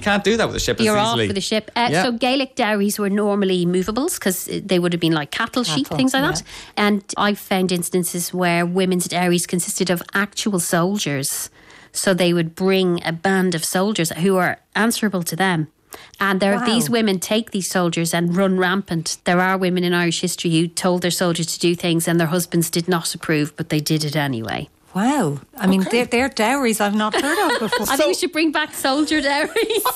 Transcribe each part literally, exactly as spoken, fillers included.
can't do that with a ship as You're easily. off with a ship. Uh, Yeah. So Gaelic dowries were normally movables because they would have been like cattle, Cattle, sheep, things like yeah. that. And I've found instances where women's dowries consisted of actual soldiers. So they would bring a band of soldiers who are answerable to them. And there, Wow. these women take these soldiers and run rampant. There are women in Irish history who told their soldiers to do things and their husbands did not approve, but they did it anyway. Wow. I mean, they're, they're dowries I've not heard of before. I think we should bring back soldier dowries.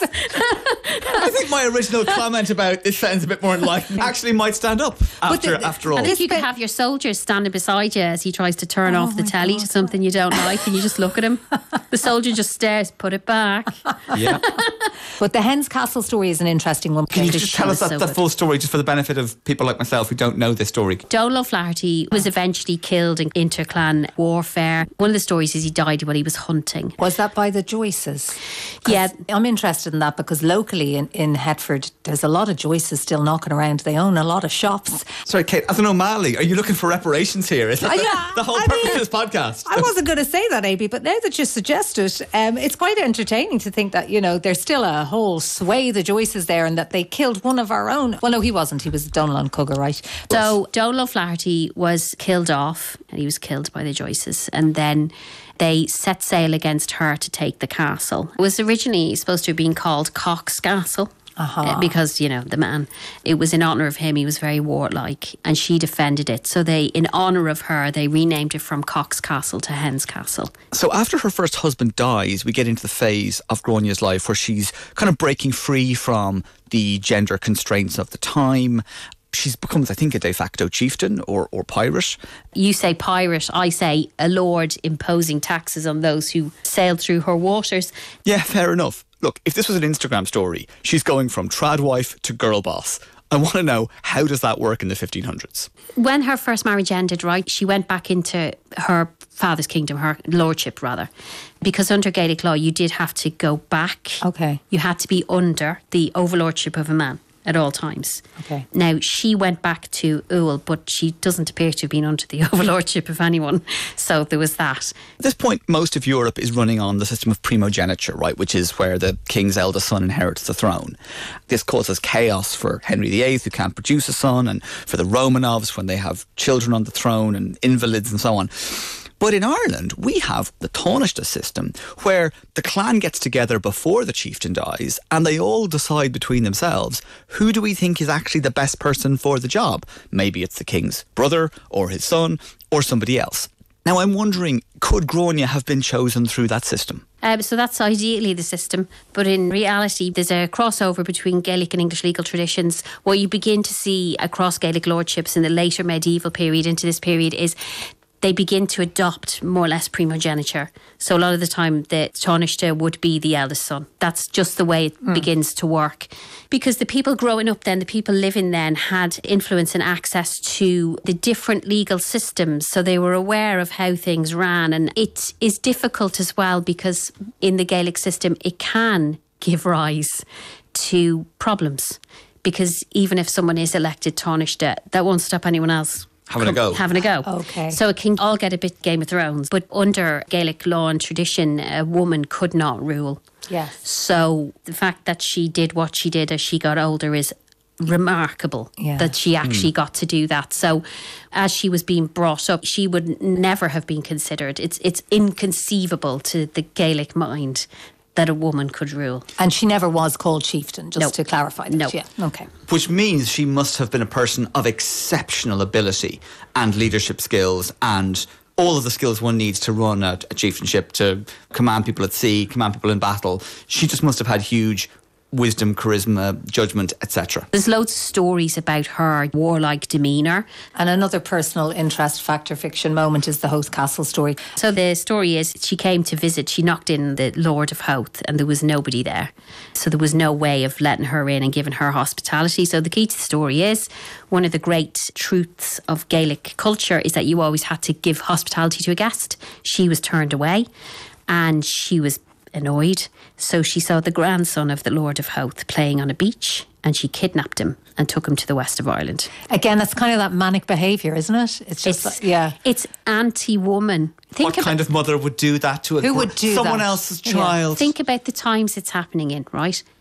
I think my original comment about this sounds a bit more enlightened actually might stand up after, the- after all. I think you could have your soldier standing beside you as he tries to turn Oh off the my telly God. to something you don't like and you just look at him. The soldier just stares, put it back. Yeah. But the Hen's Castle story is an interesting one. Can you The just show tell us is that, so that good. full story just for the benefit of people like myself who don't know this story? Donal O'Flaherty was eventually killed in interclan warfare. One of the stories is he died while he was hunting. Was that by the Joyces? 'Cause Yeah. I'm interested in that because locally in, in Hetford, there's a lot of Joyces still knocking around. They own a lot of shops. Sorry, Kate, as an O'Malley, are you looking for reparations here? Is that I- the, yeah, the whole I purpose mean, of this podcast? I wasn't going to say that, A B, but now that you suggest it, um, it's quite entertaining to think that, you know, there's still a whole swathe of Joyces there and that they killed one of our own. Well, no, he wasn't. He was Donal Cugger, right? So Donal O'Flaherty was killed off and he was killed by the Joyces, and then they set sail against her to take the castle. It was originally supposed to have been called Cox Castle. Uh-huh. Uh, because, you know, the man, it was in honour of him. He was very warlike and she defended it. So they, in honour of her, they renamed it from Cox Castle to Hen's Castle. So after her first husband dies, we get into the phase of Gráinne's life where she's kind of breaking free from the gender constraints of the time. She's becomes, I think, a de facto chieftain or, or pirate. You say pirate, I say a lord imposing taxes on those who sailed through her waters. Yeah, fair enough. Look, if this was an Instagram story, she's going from trad wife to girl boss. I want to know, how does that work in the fifteen hundreds? When her first marriage ended, right, she went back into her father's kingdom, her lordship rather, because under Gaelic law you did have to go back. Okay. You had to be under the overlordship of a man at all times. Okay. Now, she went back to Ewell, but she doesn't appear to have been under the overlordship of anyone. So there was that. At this point, most of Europe is running on the system of primogeniture, right, which is where the king's eldest son inherits the throne. This causes chaos for Henry the Eighth, who can't produce a son, and for the Romanovs when they have children on the throne and invalids and so on. But in Ireland, we have the Taoiseach system, where the clan gets together before the chieftain dies and they all decide between themselves, who do we think is actually the best person for the job? Maybe it's the king's brother or his son or somebody else. Now, I'm wondering, could Gráinne have been chosen through that system? Um, so that's ideally the system, but in reality there's a crossover between Gaelic and English legal traditions. What you begin to see across Gaelic lordships in the later medieval period into this period is they begin to adopt more or less primogeniture. So a lot of the time the Taoiseach would be the eldest son. That's just the way it mm. begins to work. Because the people growing up then, the people living then had influence and access to the different legal systems. So they were aware of how things ran. And it is difficult as well because in the Gaelic system it can give rise to problems. Because even if someone is elected Taoiseach, that won't stop anyone else Having a go. Having a go. Okay. So it can all get a bit Game of Thrones. But under Gaelic law and tradition, a woman could not rule. Yes. So the fact that she did what she did as she got older is remarkable, yeah. that she actually mm. got to do that. So as she was being brought up, she would never have been considered. It's it's inconceivable to the Gaelic mind that a woman could rule. And she never was called chieftain, just no. to clarify that. No. Yeah. Okay. Which means she must have been a person of exceptional ability and leadership skills and all of the skills one needs to run a, a chieftainship, to command people at sea, command people in battle. She just must have had huge wisdom, charisma, judgment, et cetera. There's loads of stories about her warlike demeanour. And another personal interest factor fiction moment is the Howth Castle story. So the story is she came to visit, she knocked in the Lord of Howth and there was nobody there. So there was no way of letting her in and giving her hospitality. So the key to the story is, one of the great truths of Gaelic culture is that you always had to give hospitality to a guest. She was turned away and she was annoyed. So she saw the grandson of the Lord of Howth playing on a beach and she kidnapped him and took him to the west of Ireland. Again, that's kind of that manic behaviour, isn't it? It's just, it's, like, yeah. It's anti-woman. Think what about, kind of mother would do that to a Who would do someone that? else's Yeah. child? Think about the times it's happening in, right?